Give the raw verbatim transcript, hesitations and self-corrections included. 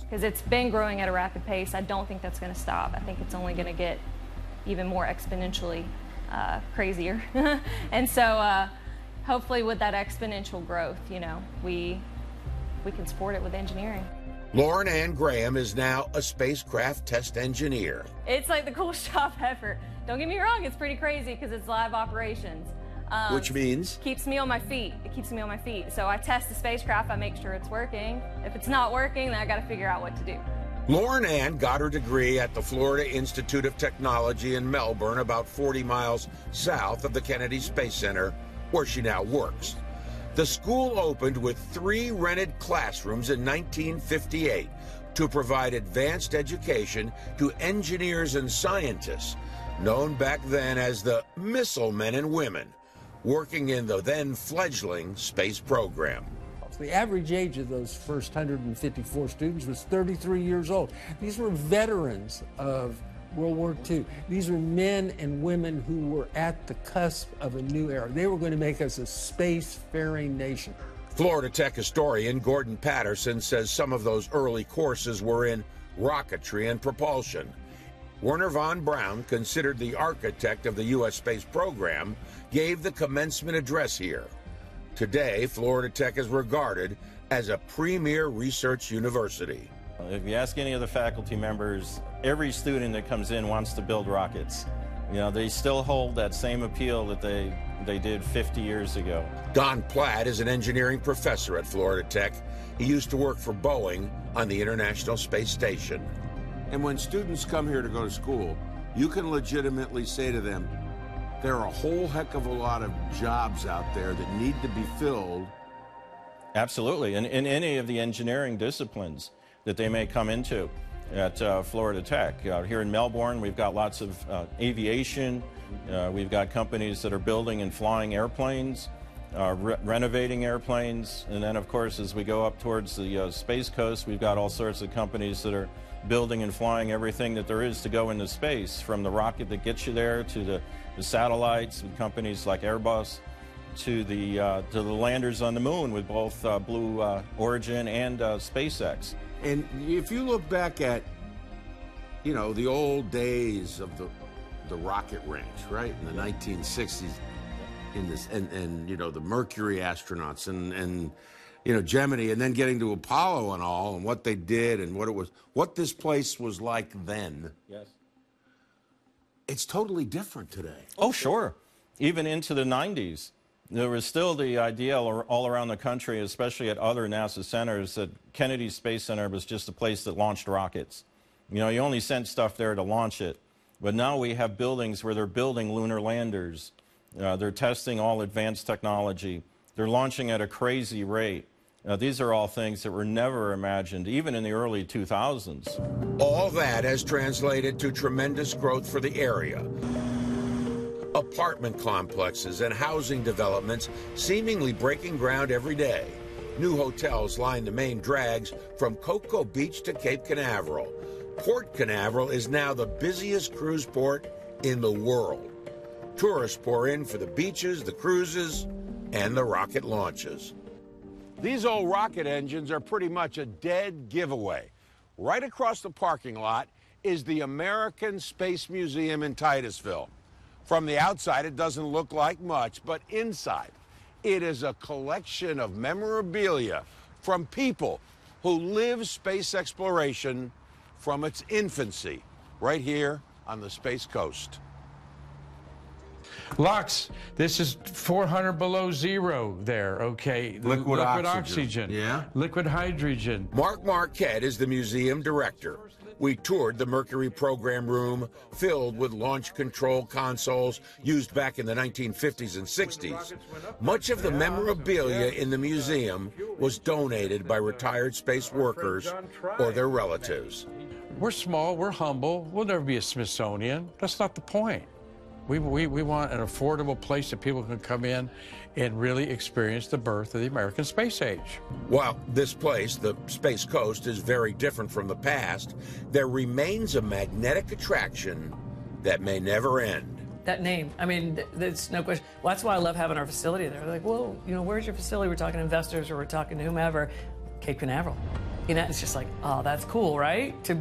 because it's been growing at a rapid pace. I don't think that's going to stop. I think it's only going to get even more exponentially uh, crazier. And so uh, hopefully with that exponential growth, you know, we, we can support it with engineering. Lauren Ann Graham is now a spacecraft test engineer. It's like the coolest job ever. Don't get me wrong, it's pretty crazy because it's live operations. Um, Which means? Keeps me on my feet. It keeps me on my feet. So I test the spacecraft, I make sure it's working. If it's not working, then I got to figure out what to do. Lauren Ann got her degree at the Florida Institute of Technology in Melbourne, about forty miles south of the Kennedy Space Center, where she now works. The school opened with three rented classrooms in nineteen fifty-eight to provide advanced education to engineers and scientists, known back then as the Missile Men and Women, working in the then fledgling space program. The average age of those first one hundred fifty-four students was thirty-three years old. These were veterans of World War Two. These were men and women who were at the cusp of a new era. They were going to make us a space-faring nation. Florida Tech historian Gordon Patterson says some of those early courses were in rocketry and propulsion. Werner von Braun, considered the architect of the U S space program, gave the commencement address here. Today, Florida Tech is regarded as a premier research university. If you ask any of the faculty members, every student that comes in wants to build rockets. You know, they still hold that same appeal that they, they did fifty years ago. Don Platt is an engineering professor at Florida Tech. He used to work for Boeing on the International Space Station. And when students come here to go to school, you can legitimately say to them, there are a whole heck of a lot of jobs out there that need to be filled. Absolutely, in, in any of the engineering disciplines that they may come into at uh, Florida Tech. Uh, here in Melbourne, we've got lots of uh, aviation. Uh, we've got companies that are building and flying airplanes, uh, re renovating airplanes. And then, of course, as we go up towards the uh, Space Coast, we've got all sorts of companies that are building and flying everything that there is to go into space, from the rocket that gets you there to the, the satellites with companies like Airbus, to the, uh, to the landers on the moon with both uh, Blue uh, Origin and uh, SpaceX. And if you look back at, you know, the old days of the the rocket range, right, in the nineteen sixties, in this, and, and you know, the Mercury astronauts and, and, you know, Gemini, and then getting to Apollo and all, and what they did and what it was, what this place was like then. Yes. It's totally different today. Oh, sure. Even into the nineties. There was still the idea all around the country, especially at other NASA centers, that Kennedy Space Center was just a place that launched rockets. You know, you only sent stuff there to launch it. But now we have buildings where they're building lunar landers. Uh, they're testing all advanced technology. They're launching at a crazy rate. Uh, these are all things that were never imagined, even in the early two thousands. All that has translated to tremendous growth for the area. Apartment complexes and housing developments seemingly breaking ground every day. New hotels line the main drags from Cocoa Beach to Cape Canaveral. Port Canaveral is now the busiest cruise port in the world. Tourists pour in for the beaches, the cruises, and the rocket launches. These old rocket engines are pretty much a dead giveaway. Right across the parking lot is the American Space Museum in Titusville. From the outside, it doesn't look like much, but inside, it is a collection of memorabilia from people who lived space exploration from its infancy, right here on the Space Coast. Lux, this is four hundred below zero there, okay? The liquid, liquid oxygen. oxygen. Yeah. Liquid hydrogen. Mark Marquette is the museum director. We toured the Mercury program room, filled with launch control consoles used back in the nineteen fifties and sixties. Much of the memorabilia in the museum was donated by retired space workers or their relatives. We're small, we're humble, we'll never be a Smithsonian. That's not the point. We, we, we want an affordable place that people can come in and really experience the birth of the American space age. While this place, the Space Coast, is very different from the past, there remains a magnetic attraction that may never end. That name, I mean, there's no question. Well, that's why I love having our facility there. They're like, whoa, you know, where's your facility? We're talking to investors or we're talking to whomever. Cape Canaveral. You know, it's just like, oh, that's cool, right? To